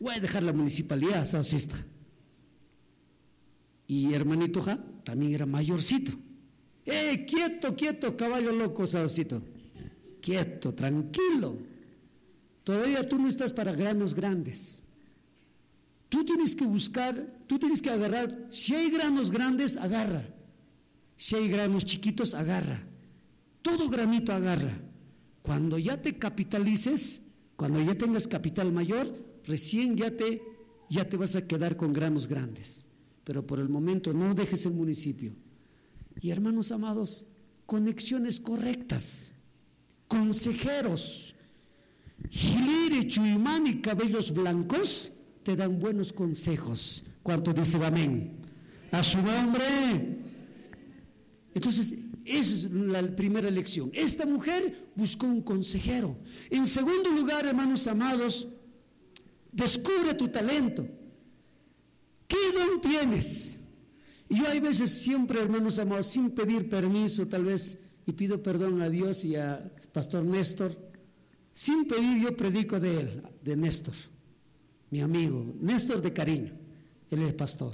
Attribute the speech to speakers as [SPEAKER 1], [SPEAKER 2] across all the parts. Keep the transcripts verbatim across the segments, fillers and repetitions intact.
[SPEAKER 1] voy a dejar la municipalidad, ¿sabes? Y hermanito Ja también era mayorcito. ¡Eh, quieto, quieto, caballo loco, Saosito! Quieto, tranquilo. Todavía tú no estás para granos grandes. Tú tienes que buscar, tú tienes que agarrar. Si hay granos grandes, agarra. Si hay granos chiquitos, agarra. Todo granito agarra. Cuando ya te capitalices, cuando ya tengas capital mayor, recién ya te, ya te vas a quedar con granos grandes. Pero por el momento no dejes el municipio. Y hermanos amados, conexiones correctas, consejeros, Giliri, Chuyumani, cabellos blancos, te dan buenos consejos. ¿Cuánto dicen amén? A su nombre. Entonces, esa es la primera lección. Esta mujer buscó un consejero. En segundo lugar, hermanos amados, descubre tu talento. ¿Qué don tienes? Y yo hay veces siempre, hermanos amados, sin pedir permiso tal vez, y pido perdón a Dios y a Pastor Néstor, sin pedir yo predico de él, de Néstor, mi amigo, Néstor de cariño, él es pastor.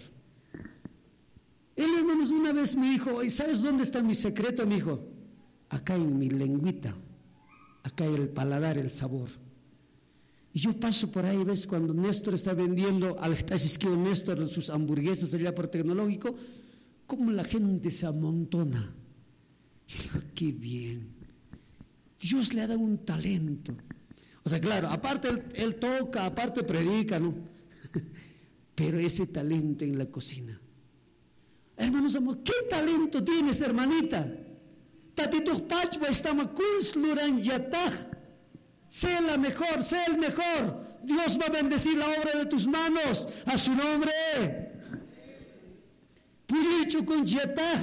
[SPEAKER 1] Él, hermanos, una vez me dijo, ¿y sabes dónde está mi secreto? Me dijo, acá en mi lengüita, acá en el paladar, el sabor. Y yo paso por ahí, ves, cuando Néstor está vendiendo, al esquio Néstor, sus hamburguesas allá por Tecnológico, cómo la gente se amontona. Yo le digo, qué bien. Dios le ha dado un talento. O sea, claro, aparte él, él toca, aparte predica, ¿no? Pero ese talento en la cocina. Hermanos, amor, ¿qué talento tienes, hermanita? Tatitos Pachwa estamos Kunstluran Yataj. Sé la mejor, sé el mejor. Dios va a bendecir la obra de tus manos. A su nombre. Pulircho con Yataj.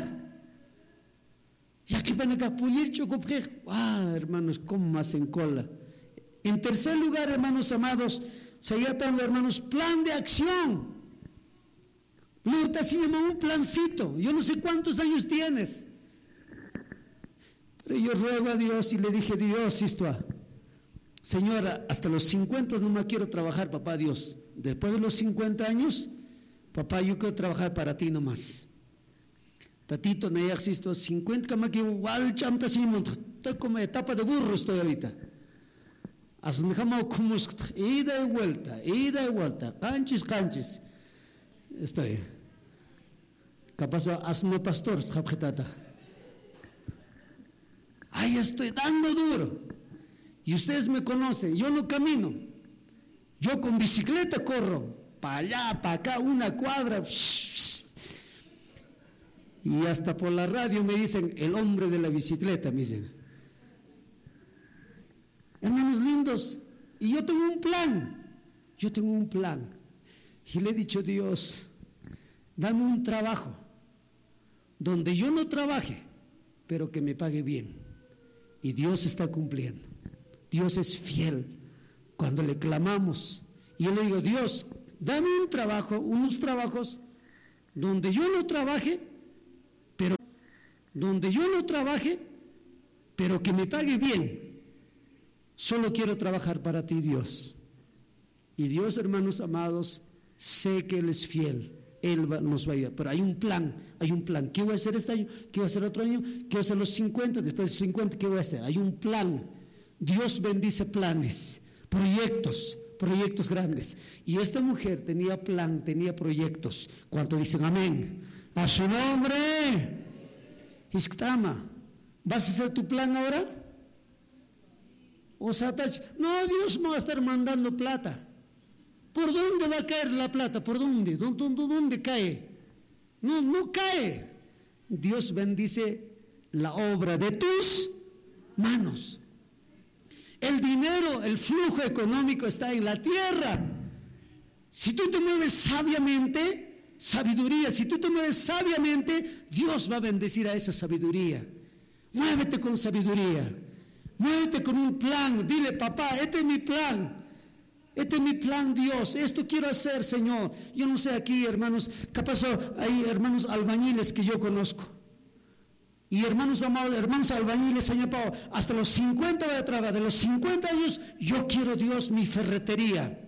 [SPEAKER 1] Ya que van acá, Pulircho con ah, hermanos, ¿cómo hacen cola? En tercer lugar, hermanos amados, se llama, hermanos, plan de acción. Luta se llama un plancito. Yo no sé cuántos años tienes, pero yo ruego a Dios y le dije, Dios, esto, Señora, hasta los cincuenta no me quiero trabajar, papá Dios. Después de los cincuenta años, papá, yo quiero trabajar para ti nomás. Tatito, no existo cincuenta, me quiero igual chamta simón, estoy como etapa de burro estoy ahorita. Así dejamos como ida y vuelta, ida y vuelta, canchis, canchis. Estoy. ¿Qué pasó? Asno pastor, sabjetata. Ahí estoy dando duro. Y ustedes me conocen, yo no camino. Yo con bicicleta corro, para allá, para acá, una cuadra. Y hasta por la radio me dicen, el hombre de la bicicleta, me dicen. Hermanos lindos, y yo tengo un plan, yo tengo un plan. Y le he dicho, Dios, dame un trabajo donde yo no trabaje, pero que me pague bien. Y Dios está cumpliendo. Dios es fiel cuando le clamamos. Y yo le digo, Dios, dame un trabajo, unos trabajos donde yo no trabaje, pero donde yo no trabaje, pero que me pague bien. Solo quiero trabajar para ti, Dios. Y Dios, hermanos amados, sé que Él es fiel, Él va, nos va a ayudar, pero hay un plan, hay un plan. ¿Qué voy a hacer este año? ¿Qué voy a hacer otro año? ¿Qué voy a hacer los cincuenta? Después de los cincuenta, ¿qué voy a hacer? Hay un plan. Dios bendice planes, proyectos, proyectos grandes. Y esta mujer tenía plan, tenía proyectos. ¿Cuánto dicen amén? A su nombre. Isktama, ¿vas a hacer tu plan ahora? O Satach, no, Dios me va a estar mandando plata. ¿Por dónde va a caer la plata? ¿Por dónde? ¿Dónde, dónde, dónde cae? No, no cae. Dios bendice la obra de tus manos. El dinero, el flujo económico está en la tierra. Si tú te mueves sabiamente, sabiduría, si tú te mueves sabiamente, Dios va a bendecir a esa sabiduría. Muévete con sabiduría, muévete con un plan. Dile, papá, este es mi plan. Este es mi plan, Dios, esto quiero hacer, Señor. Yo no sé aquí, hermanos, ¿qué pasó? Hay hermanos albañiles que yo conozco. Y hermanos amados, hermanos albañiles, Señor Pablo, hasta los cincuenta voy a trabajar. De los cincuenta años, yo quiero, Dios, mi ferretería.